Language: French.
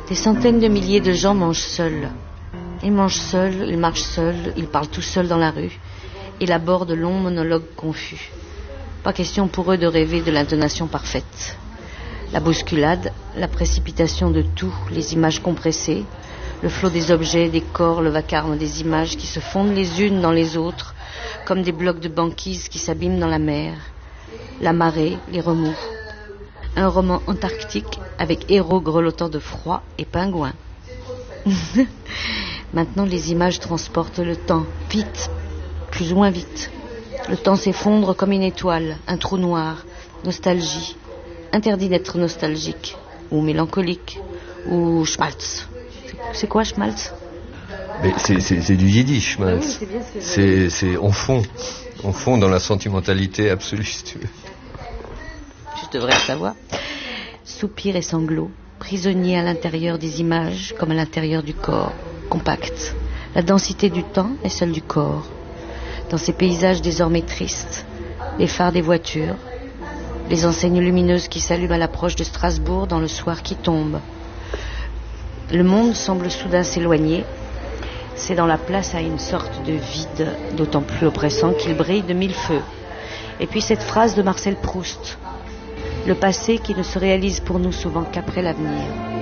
Des centaines de milliers de gens mangent seuls. Ils mangent seuls, ils marchent seuls, ils parlent tout seuls dans la rue. Ils abordent de longs monologues confus. Pas question pour eux de rêver de l'intonation parfaite. La bousculade, la précipitation de tout, les images compressées, le flot des objets, des corps, le vacarme des images qui se fondent les unes dans les autres, comme des blocs de banquise qui s'abîment dans la mer. La marée les remous. Un roman antarctique avec héros grelottant de froid et pingouins. Maintenant, les images transportent le temps, vite, plus ou moins vite. Le temps s'effondre comme une étoile, un trou noir, nostalgie. Interdit d'être nostalgique, ou mélancolique, ou schmaltz. C'est quoi schmaltz? Mais c'est du yiddish, schmaltz. Ah oui, c'est on fond dans la sentimentalité absolue, si tu veux. Je devrais le savoir. Soupirs et sanglots, prisonniers à l'intérieur des images comme à l'intérieur du corps, compact. La densité du temps est celle du corps. Dans ces paysages désormais tristes, les phares des voitures, les enseignes lumineuses qui s'allument à l'approche de Strasbourg dans le soir qui tombe. Le monde semble soudain s'éloigner. C'est dans la place à une sorte de vide, d'autant plus oppressant qu'il brille de mille feux. Et puis cette phrase de Marcel Proust: le passé qui ne se réalise pour nous souvent qu'après l'avenir.